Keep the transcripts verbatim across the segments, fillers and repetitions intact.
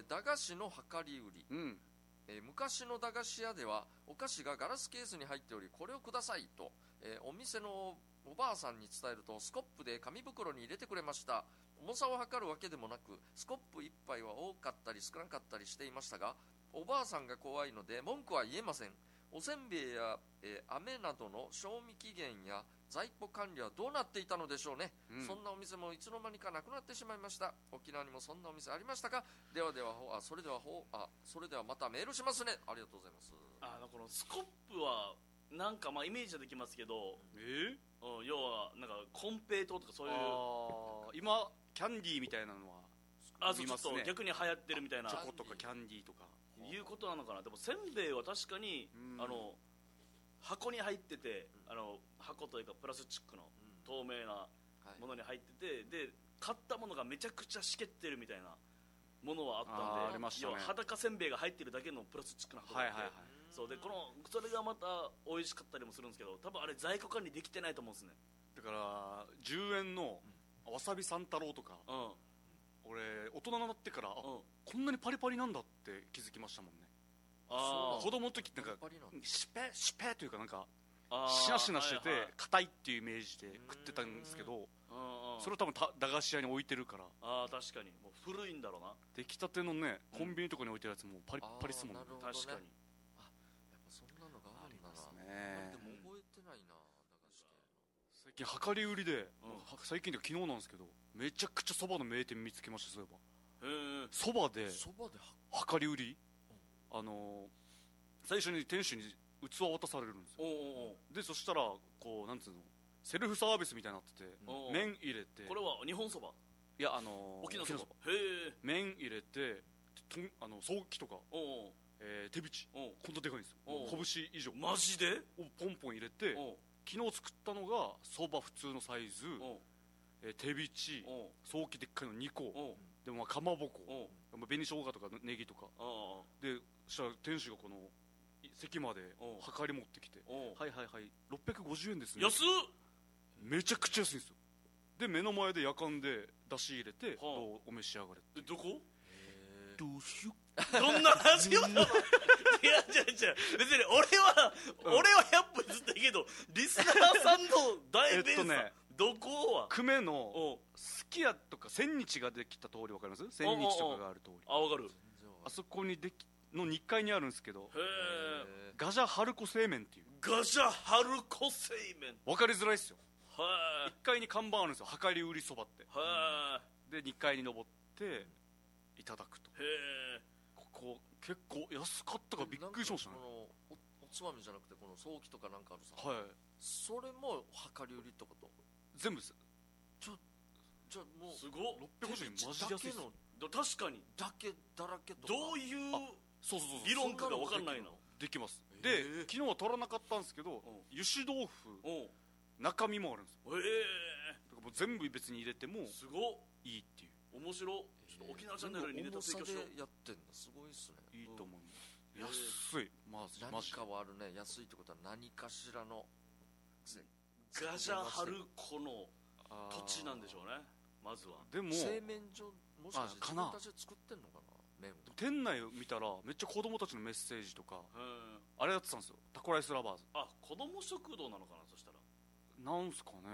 駄菓子の量り売り、 うんえー、昔の駄菓子屋ではお菓子がガラスケースに入っておりこれをくださいと、えー、お店のおばあさんに伝えるとスコップで紙袋に入れてくれました。重さを測るわけでもなくスコップいっぱいは多かったり少なかったりしていましたが、おばあさんが怖いので文句は言えません。おせんべいや、えー、飴などの賞味期限や在庫管理はどうなっていたのでしょうね、うん、そんなお店もいつの間にかなくなってしまいました。沖縄にもそんなお店ありましたか。ではではあそれではほあそれではまたメールしますね。ありがとうございます。 あのこのスコップはなんかまあイメージはできますけど、えー、うん、要はなんかコンペイトーとかそういう、 あ今キャンディーみたいなのはあそうちょっと逆に流行ってるみたいなチョコとかキャンディーとかいうことなのかな。でもせんべいは確かにあの箱に入ってて、あの箱というかプラスチックの透明なものに入ってて、で買ったものがめちゃくちゃしけってるみたいなものはあったんで、 あありましたね、 要は裸せんべいが入ってるだけのプラスチックな箱があって、はいはいはい、そうでこのそれがまた美味しかったりもするんですけど、多分あれ在庫管理できてないと思うんですね。 だからじゅうえんのわさび三太郎とか、うん、俺大人になってから、うん、こんなにパリパリなんだって気づきましたもんね。あ子供の時なんかシュペシュペというかなんかしなしなしてて硬いっていうイメージで食ってたんですけど、それを多分駄菓子屋に置いてるから。 ああ確かにもう古いんだろうな。 出来たてのねコンビニとかに置いてるやつもパリッパリっすもんね。 確かに。あやっぱそんなのがあるんだな。 ね、 でも覚えてないな駄菓子系の。 最近量り売りで、うん、最近で昨日なんですけどめちゃくちゃそばの名店見つけました。そういえばそばで量り売り、あのー、最初に店主に器渡されるんですよ。おうおうでそしたらこうなんつうのセルフサービスみたいになってて、おうおう麺入れて、 これは日本そば、 いやあのー、 沖縄そば、へえ、 麺入れてとあのソーキとか、おうおう、えー、手びち、こんなでかいんですよ。拳以上マジでをポンポン入れて、昨日作ったのがそば普通のサイズ、えー、手びち、ソーキでっかいのにこでもまあかまぼこ、紅生姜とかネギとかで、そしたら店主がこの席まで量り持ってきて、はいはいはいろっぴゃくごじゅうえんですね。 安っ、 めちゃくちゃ安いんですよ。で目の前でやかんで出し入れて、はあ、どうお召し上がれって。 どこどうしよどんな味をなのいや違う違う別に俺は、うん、俺はひゃっぷんずっといいけどリスナーさんの大ベースさん、えっとね、どこは久米のすき家とか千日ができた通り分かります？千日とかがある通り、 あ分かる。 あそこにできのにかいにあるんですけど、へガジャ春子製麺っていう。 ガジャ春子製麺分かりづらいっすよ。いっかいに看板あるんですよ、量り売りそばって。でにかいに登っていただくと。へえ、ここ結構安かったからびっくりしましたね。 この お, おつまみじゃなくてこのソーキとかなんかあるさ、 はい、 それも量り売りってこと？ 全部です。 ちょじゃもうすごっ、 ろっぴゃくごじゅうえんマジ安いっすよ。 確かにだけだらけとかどういう理論かが分かんないの。 できます。で昨日は取らなかったんですけど、油脂豆腐中身もあるんですよ。へえ、だからもう全部別に入れてもすごいいっていう。 面白い。ちょっと沖縄チャンネルにネタ提供しよう。 やってんだ、すごいっすね。 いいと思う。安い。まず何かはあるね。安いってことは何かしらのガジャ春子の土地なんでしょうね。まずはでも製麺所もしかして自分たちで作ってんのかな。麺を店内を見たらめっちゃ子供たちのメッセージとかあれやってたんですよ。タコライスラバーズ。 あ、子供食堂なのかな。そしたらなんすかね。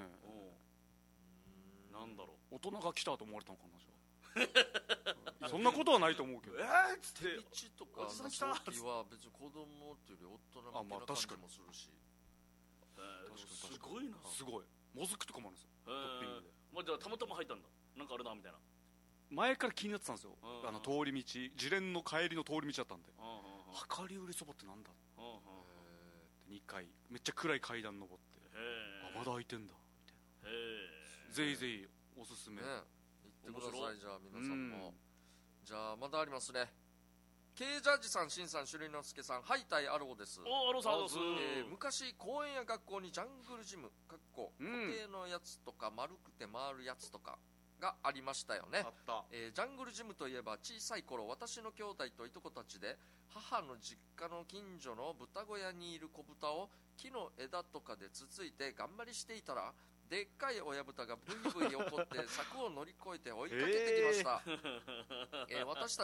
なんだろう、大人が来たと思われたのかな。じゃあそんなことはないと思うけど。 えーっつって手びちとかのソーキは別に子供っていうより大人向けな感じもするし、 すごいな。 すごい。もずくとかもあるんですよ、トッピングで。 まあ、じゃあたまたま入ったんだ。なんかあるなみたいな。 前から気になってたんですよ、あの通り道、自連の帰りの通り道だったんで、量り売りそばってなんだ。にかいめっちゃ暗い階段登って、あまだ開いてんだみたいな。ぜひぜひおすすめ、ね、 行ってください。じゃあ皆さんも、うん、じゃあまだありますね。 K ジャージさん、しんさん、しゅりのすけさん、ハイタイアローです。 おアローさんです、 えー、昔公園や学校にジャングルジムかっこ固定のやつとか丸くて回るやつとかがありましたよね。 あった、 えー、ジャングルジムといえば小さい頃、私の兄弟といとこたちで母の実家の近所の豚小屋にいる子豚を木の枝とかでつついて頑張りしていたら、でっかい親豚がブイブイ怒って柵を乗り越えて追いかけてきました。えー、私た